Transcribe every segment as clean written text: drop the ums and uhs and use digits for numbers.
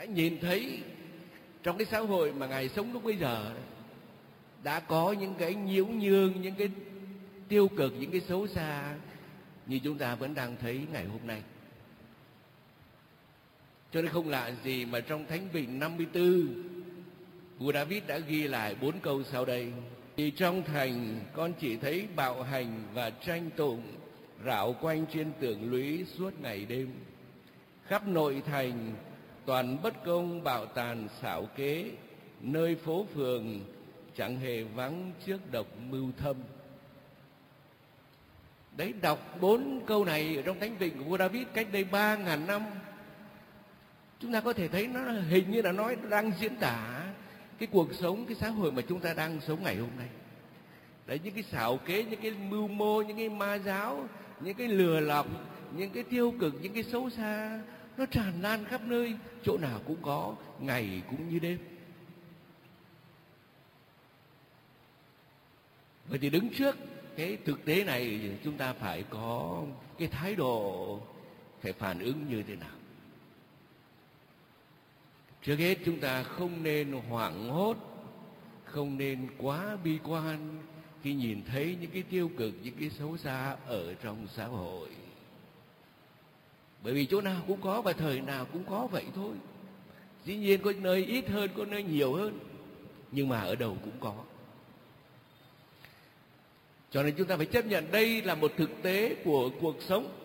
nhìn thấy trong cái xã hội mà Ngài sống lúc bây giờ đã có những cái nhiễu nhương, những cái tiêu cực, những cái xấu xa như chúng ta vẫn đang thấy ngày hôm nay. Cho nên không lạ gì mà trong Thánh Vịnh 54, vua David đã ghi lại 4 câu sau đây: Vì trong thành con chỉ thấy bạo hành và tranh tụng rảo quanh trên tường lũy suốt ngày đêm. Khắp nội thành toàn bất công bạo tàn xảo kế, nơi phố phường chẳng hề vắng trước độc mưu thâm. Đấy, đọc 4 câu này ở trong Thánh Vịnh của vua David cách đây 3.000 năm, chúng ta có thể thấy nó hình như là nó đang diễn tả cái cuộc sống, cái xã hội mà chúng ta đang sống ngày hôm nay. Đấy, những cái xảo kế, những cái mưu mô, những cái ma giáo, những cái lừa lọc, những cái tiêu cực, những cái xấu xa, nó tràn lan khắp nơi, chỗ nào cũng có, ngày cũng như đêm. Vậy thì đứng trước cái thực tế này, chúng ta phải có cái thái độ, phải phản ứng như thế nào? Trước hết chúng ta không nên hoảng hốt, không nên quá bi quan khi nhìn thấy những cái tiêu cực, những cái xấu xa ở trong xã hội. Bởi vì chỗ nào cũng có và thời nào cũng có vậy thôi. Dĩ nhiên có nơi ít hơn, có nơi nhiều hơn, nhưng mà ở đâu cũng có. Cho nên chúng ta phải chấp nhận đây là một thực tế của cuộc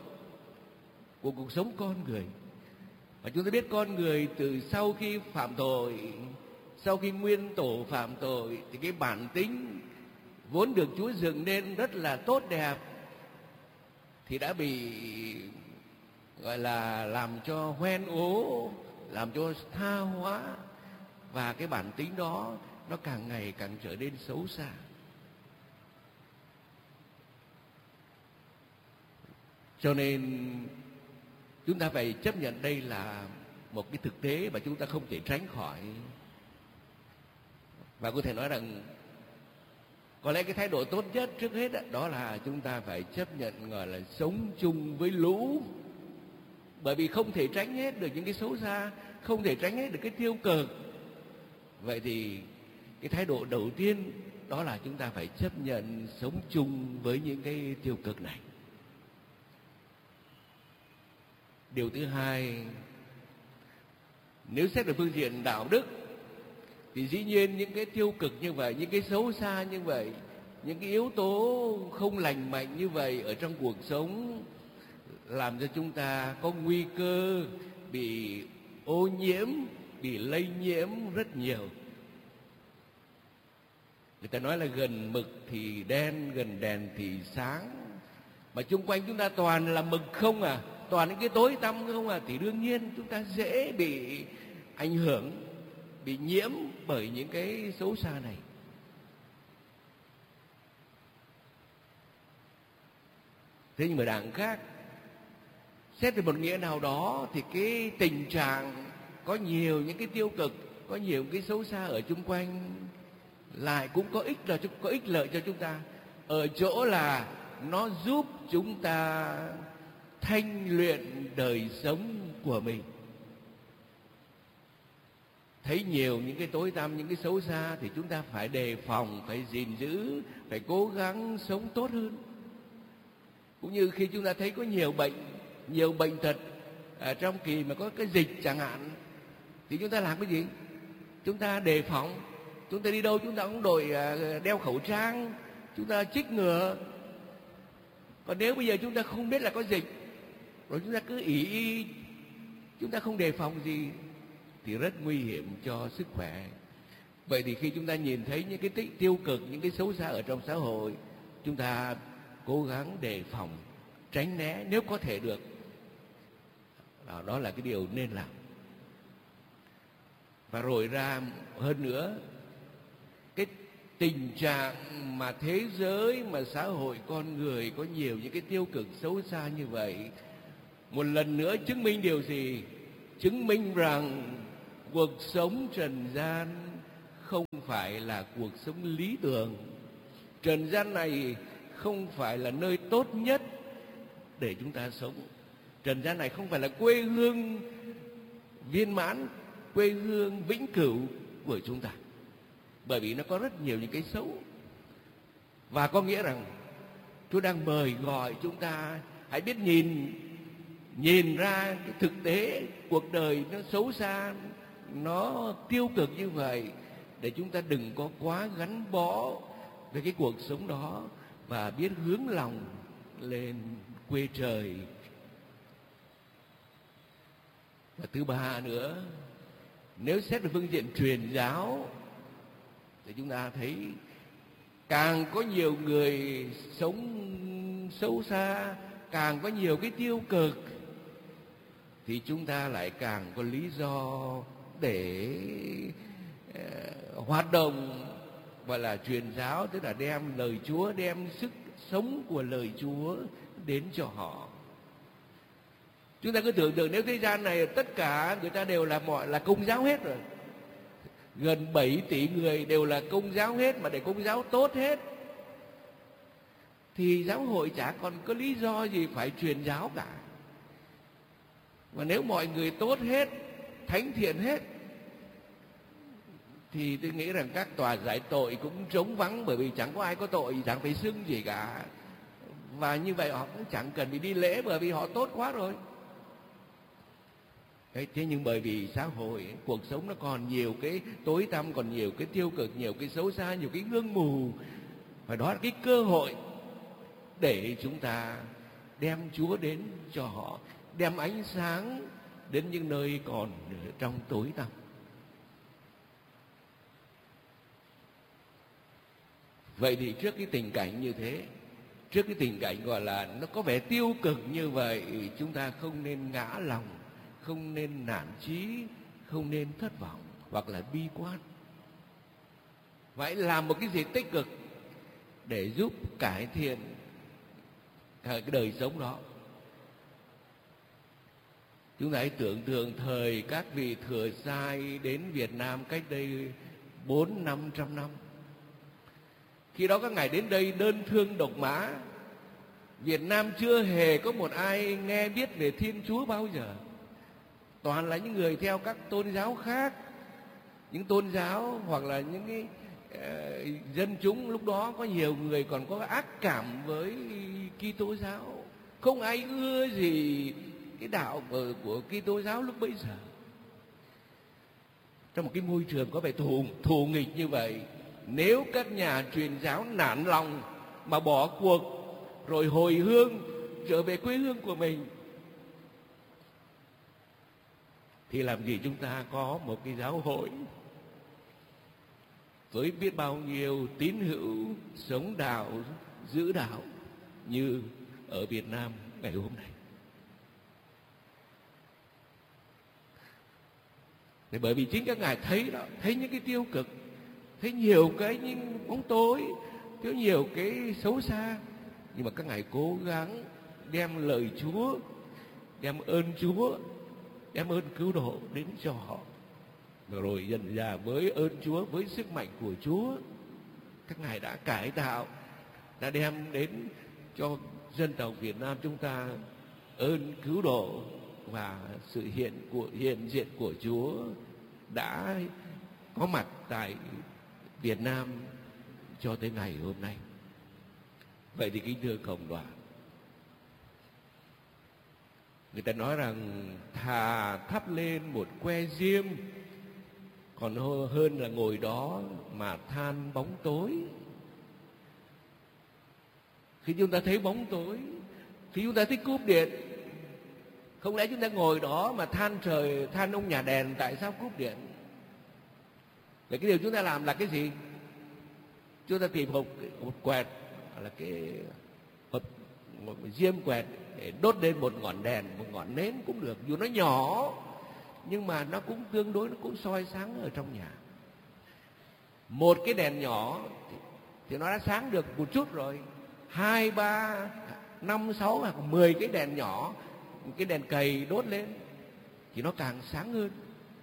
sống con người. Và chúng ta biết con người từ sau khi phạm tội, sau khi nguyên tổ phạm tội, thì cái bản tính vốn được Chúa dựng nên rất là tốt đẹp thì đã bị gọi là làm cho hoen ố, làm cho tha hóa, và cái bản tính đó nó càng ngày càng trở nên xấu xa. Cho nên chúng ta phải chấp nhận đây là một cái thực tế mà chúng ta không thể tránh khỏi. Và có thể nói rằng có lẽ cái thái độ tốt nhất trước hết đó là chúng ta phải chấp nhận gọi là sống chung với lũ. Bởi vì không thể tránh hết được những cái xấu xa, không thể tránh hết được cái tiêu cực. Vậy thì cái thái độ đầu tiên đó là chúng ta phải chấp nhận sống chung với những cái tiêu cực này. Điều thứ hai, nếu xét về phương diện đạo đức thì dĩ nhiên những cái tiêu cực như vậy, những cái xấu xa như vậy, những cái yếu tố không lành mạnh như vậy ở trong cuộc sống làm cho chúng ta có nguy cơ bị ô nhiễm, bị lây nhiễm rất nhiều. Người ta nói là gần mực thì đen, gần đèn thì sáng. Mà chung quanh chúng ta toàn là mực không à, toàn những cái tối tăm không à, thì đương nhiên chúng ta dễ bị ảnh hưởng, bị nhiễm bởi những cái xấu xa này. Thế nhưng mà đằng khác, xét về một nghĩa nào đó thì cái tình trạng có nhiều những cái tiêu cực, có nhiều cái xấu xa ở chung quanh lại cũng có ích lợi cho chúng ta, ở chỗ là nó giúp chúng ta thanh luyện đời sống của mình. Thấy nhiều những cái tối tăm, những cái xấu xa thì chúng ta phải đề phòng, phải gìn giữ, phải cố gắng sống tốt hơn. Cũng như khi chúng ta thấy có nhiều bệnh tật trong kỳ mà có cái dịch chẳng hạn, thì chúng ta làm cái gì? Chúng ta đề phòng, chúng ta đi đâu chúng ta cũng đeo khẩu trang, chúng ta chích ngừa. Còn nếu bây giờ chúng ta không biết là có dịch, rồi chúng ta cứ ý chúng ta không đề phòng gì thì rất nguy hiểm cho sức khỏe. Vậy thì khi chúng ta nhìn thấy những cái tiêu cực, những cái xấu xa ở trong xã hội, chúng ta cố gắng đề phòng, tránh né nếu có thể được. Đó là cái điều nên làm. Và rồi ra hơn nữa, cái tình trạng mà thế giới, mà xã hội con người có nhiều những cái tiêu cực xấu xa như vậy, một lần nữa chứng minh điều gì? Chứng minh rằng cuộc sống trần gian không phải là cuộc sống lý tưởng. Trần gian này không phải là nơi tốt nhất để chúng ta sống. Trần gian này không phải là quê hương viên mãn quê hương vĩnh cửu của chúng ta. Bởi vì nó có rất nhiều những cái xấu. Và có nghĩa rằng Chúa đang mời gọi chúng ta hãy biết nhìn ra cái thực tế cuộc đời nó xấu xa, nó tiêu cực như vậy, để chúng ta đừng có quá gắn bó với cái cuộc sống đó, và biết hướng lòng lên quê trời. Và thứ ba nữa, nếu xét về phương diện truyền giáo thì chúng ta thấy càng có nhiều người sống xấu xa, càng có nhiều cái tiêu cực, thì chúng ta lại càng có lý do để hoạt động gọi là truyền giáo, tức là đem lời Chúa, đem sức sống của lời Chúa đến cho họ. Chúng ta cứ tưởng tượng nếu thế gian này tất cả người ta đều là công giáo hết rồi, gần 7 tỷ người đều là công giáo hết, mà để công giáo tốt hết, thì giáo hội chả còn có lý do gì phải truyền giáo cả. Và nếu mọi người tốt hết, thánh thiện hết, thì tôi nghĩ rằng các tòa giải tội cũng trống vắng, bởi vì chẳng có ai có tội, chẳng phải xưng gì cả. Và như vậy họ cũng chẳng cần phải đi lễ, bởi vì họ tốt quá rồi. Thế nhưng bởi vì xã hội, cuộc sống nó còn nhiều cái tối tăm, còn nhiều cái tiêu cực, nhiều cái xấu xa, nhiều cái gương mù. Và đó là cái cơ hội để chúng ta đem Chúa đến cho họ, đem ánh sáng đến những nơi còn trong tối tăm. Vậy thì trước cái tình cảnh như thế, trước cái tình cảnh gọi là nó có vẻ tiêu cực như vậy, chúng ta không nên ngã lòng, không nên nản chí, không nên thất vọng hoặc là bi quan. Phải làm một cái gì tích cực để giúp cải thiện cái đời sống đó. Chúng ta hãy tưởng tượng thời các vị Thừa Sai đến Việt Nam cách đây 400-500 năm. Khi đó các ngài đến đây đơn thương độc mã, Việt Nam chưa hề có một ai nghe biết về Thiên Chúa bao giờ. Toàn là những người theo các tôn giáo khác, những tôn giáo hoặc là những cái dân chúng lúc đó có nhiều người còn có ác cảm với Kitô giáo, không ai ưa gì cái đạo của Kitô giáo lúc bấy giờ. Trong một cái môi trường có vẻ thù nghịch như vậy, nếu các nhà truyền giáo nản lòng mà bỏ cuộc rồi hồi hương trở về quê hương của mình, thì làm gì chúng ta có một cái giáo hội với biết bao nhiêu tín hữu sống đạo, giữ đạo như ở Việt Nam ngày hôm nay. Để bởi vì chính các ngài thấy đó, thấy những cái tiêu cực, thấy nhiều cái những bóng tối, thấy nhiều cái xấu xa, nhưng mà các ngài cố gắng đem lời Chúa, đem ơn Chúa, đem ơn cứu độ đến cho họ. Rồi dần dà với ơn Chúa, với sức mạnh của Chúa, các ngài đã cải tạo, đã đem đến cho dân tộc Việt Nam chúng ta ơn cứu độ, và sự hiện diện của Chúa đã có mặt tại Việt Nam cho tới ngày hôm nay. Vậy thì kính thưa cộng đoàn, người ta nói rằng thà thắp lên một que diêm còn hơn là ngồi đó mà than bóng tối. Khi chúng ta thấy bóng tối, khi chúng ta thấy cúp điện, không lẽ chúng ta ngồi đó mà than trời, than ông nhà đèn tại sao cúp điện? Vậy cái điều chúng ta làm là cái gì? Chúng ta tìm một quẹt, là cái một diêm quẹt để đốt lên một ngọn đèn, một ngọn nến cũng được, dù nó nhỏ nhưng mà nó cũng tương đối, nó cũng soi sáng ở trong nhà. Một cái đèn nhỏ thì nó đã sáng được một chút rồi. 2, 3, 5, 6 hoặc 10 cái đèn nhỏ, cái đèn cầy đốt lên thì nó càng sáng hơn.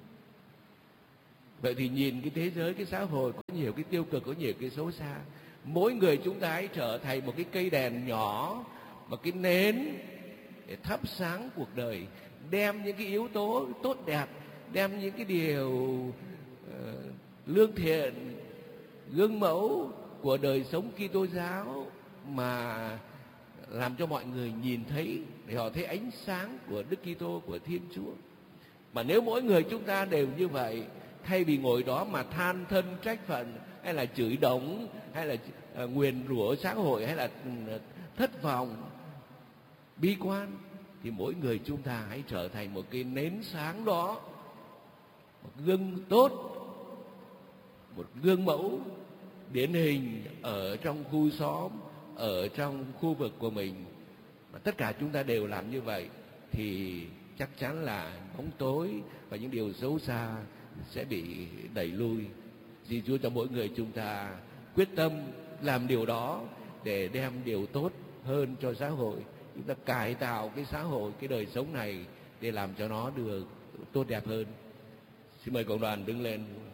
Vậy thì nhìn cái thế giới, cái xã hội có nhiều cái tiêu cực, có nhiều cái xấu xa. Mỗi người chúng ta hãy trở thành một cái cây đèn nhỏ, một cái nến để thắp sáng cuộc đời, đem những cái yếu tố tốt đẹp đem những cái điều lương thiện, gương mẫu của đời sống Kitô giáo mà làm cho mọi người nhìn thấy, để họ thấy ánh sáng của Đức Kitô, của Thiên Chúa. Mà nếu mỗi người chúng ta đều như vậy, thay vì ngồi đó mà than thân trách phận, hay là chửi đồng, hay là nguyền rủa xã hội, hay là thất vọng, bi quan, thì mỗi người chúng ta hãy trở thành một cái nến sáng đó, một gương tốt, một gương mẫu điển hình ở trong khu xóm, ở trong khu vực của mình. Mà tất cả chúng ta đều làm như vậy thì chắc chắn là bóng tối và những điều xấu xa sẽ bị đẩy lui. Xin Chúa cho mỗi người chúng ta quyết tâm làm điều đó để đem điều tốt hơn cho xã hội. Chúng ta cải tạo cái xã hội, cái đời sống này để làm cho nó được tốt đẹp hơn. Xin mời cộng đoàn đứng lên.